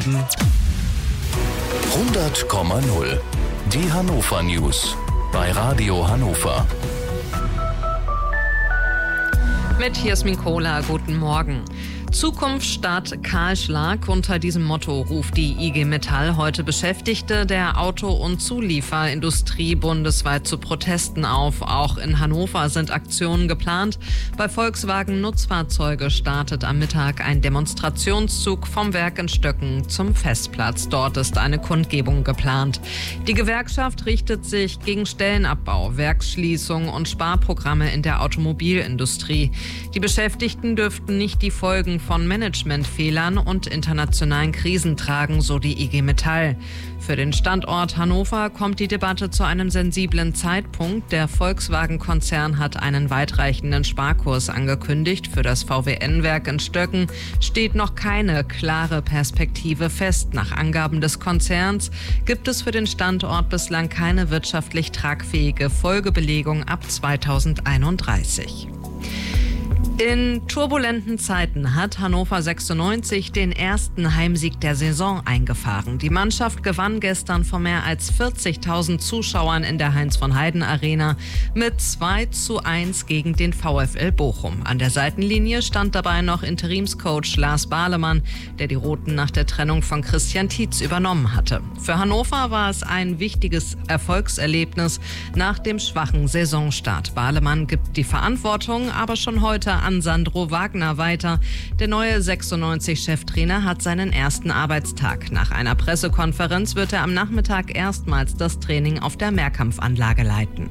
geben. 100,0. Die Hannover News bei Radio Hannover. Mit Jasmin Kohler, guten Morgen. Zukunft statt Kahlschlag. Unter diesem Motto ruft die IG Metall heute Beschäftigte der Auto- und Zulieferindustrie bundesweit zu Protesten auf. Auch in Hannover sind Aktionen geplant. Bei Volkswagen Nutzfahrzeuge startet am Mittag ein Demonstrationszug vom Werk in Stöcken zum Festplatz. Dort ist eine Kundgebung geplant. Die Gewerkschaft richtet sich gegen Stellenabbau, Werksschließung und Sparprogramme in der Automobilindustrie. Die Beschäftigten dürften nicht die Folgen von Managementfehlern und internationalen Krisen tragen, so die IG Metall. Für den Standort Hannover kommt die Debatte zu einem sensiblen Zeitpunkt. Der Volkswagen-Konzern hat einen weitreichenden Sparkurs angekündigt. Für das VWN-Werk in Stöcken steht noch keine klare Perspektive fest. Nach Angaben des Konzerns gibt es für den Standort bislang keine wirtschaftlich tragfähige Folgebelegung ab 2031. In turbulenten Zeiten hat Hannover 96 den ersten Heimsieg der Saison eingefahren. Die Mannschaft gewann gestern vor mehr als 40.000 Zuschauern in der Heinz-von-Heiden-Arena mit 2:1 gegen den VfL Bochum. An der Seitenlinie stand dabei noch Interimscoach Lars Bahlemann, der die Roten nach der Trennung von Christian Tietz übernommen hatte. Für Hannover war es ein wichtiges Erfolgserlebnis nach dem schwachen Saisonstart. Bahlemann gibt die Verantwortung aber schon heute an Sandro Wagner weiter. Der neue 96-Cheftrainer hat seinen ersten Arbeitstag. Nach einer Pressekonferenz wird er am Nachmittag erstmals das Training auf der Mehrkampfanlage leiten.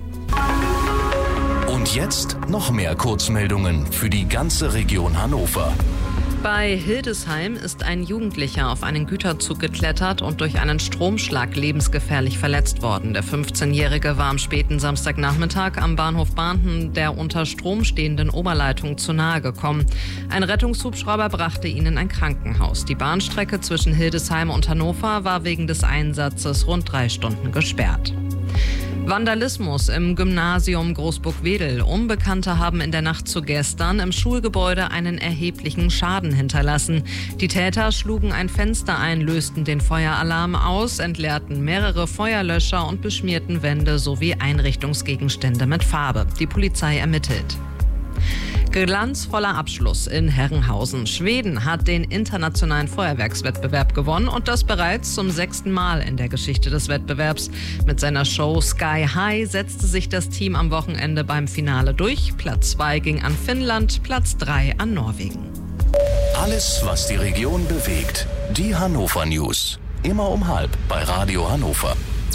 Und jetzt noch mehr Kurzmeldungen für die ganze Region Hannover. Bei Hildesheim ist ein Jugendlicher auf einen Güterzug geklettert und durch einen Stromschlag lebensgefährlich verletzt worden. Der 15-Jährige war am späten Samstagnachmittag am Bahnhof Bahnten der unter Strom stehenden Oberleitung zu nahe gekommen. Ein Rettungshubschrauber brachte ihn in ein Krankenhaus. Die Bahnstrecke zwischen Hildesheim und Hannover war wegen des Einsatzes rund 3 Stunden gesperrt. Vandalismus im Gymnasium Großburg-Wedel. Unbekannte haben in der Nacht zu gestern im Schulgebäude einen erheblichen Schaden hinterlassen. Die Täter schlugen ein Fenster ein, lösten den Feueralarm aus, entleerten mehrere Feuerlöscher und beschmierten Wände sowie Einrichtungsgegenstände mit Farbe. Die Polizei ermittelt. Glanzvoller Abschluss in Herrenhausen. Schweden hat den internationalen Feuerwerkswettbewerb gewonnen und das bereits zum 6. Mal in der Geschichte des Wettbewerbs. Mit seiner Show Sky High setzte sich das Team am Wochenende beim Finale durch. Platz 2 ging an Finnland, Platz 3 an Norwegen. Alles, was die Region bewegt. Die Hannover News. Immer um 12:30 bei Radio Hannover.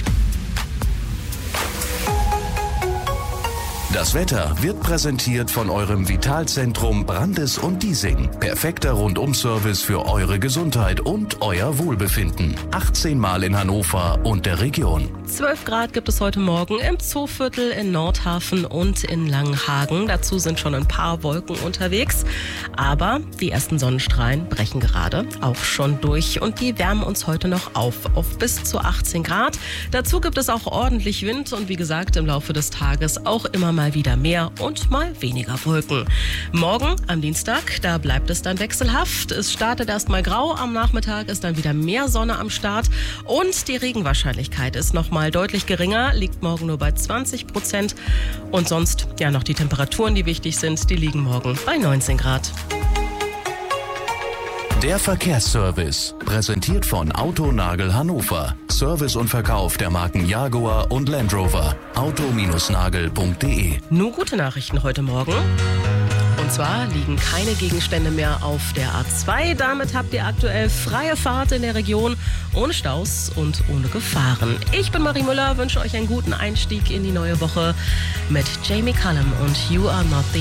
Das Wetter wird präsentiert von eurem Vitalzentrum Brandes und Diesing. Perfekter Rundum-Service für eure Gesundheit und euer Wohlbefinden. 18 Mal in Hannover und der Region. 12 Grad gibt es heute Morgen im Zooviertel, in Nordhafen und in Langenhagen. Dazu sind schon ein paar Wolken unterwegs. Aber die ersten Sonnenstrahlen brechen gerade auch schon durch. Und die wärmen uns heute noch auf bis zu 18 Grad. Dazu gibt es auch ordentlich Wind. Und wie gesagt, im Laufe des Tages auch immer mal wieder mehr und mal weniger Wolken. Morgen am Dienstag, da bleibt es dann wechselhaft. Es startet erstmal grau, am Nachmittag ist dann wieder mehr Sonne am Start und die Regenwahrscheinlichkeit ist nochmal deutlich geringer, liegt morgen nur bei 20%. Und sonst ja noch die Temperaturen, die wichtig sind, die liegen morgen bei 19 Grad. Der Verkehrsservice, präsentiert von Autonagel Hannover. Service und Verkauf der Marken Jaguar und Land Rover. auto-nagel.de. Nur gute Nachrichten heute Morgen. Und zwar liegen keine Gegenstände mehr auf der A2. Damit habt ihr aktuell freie Fahrt in der Region, ohne Staus und ohne Gefahren. Ich bin Marie Müller, wünsche euch einen guten Einstieg in die neue Woche mit Jamie Cullum und You Are Not the